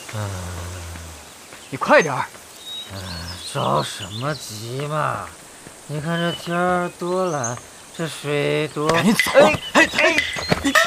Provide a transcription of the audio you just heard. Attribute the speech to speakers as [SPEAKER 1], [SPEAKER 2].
[SPEAKER 1] 你快点儿！
[SPEAKER 2] 着什么急嘛？你看这天儿多蓝，这水多……
[SPEAKER 1] 赶紧走！哎！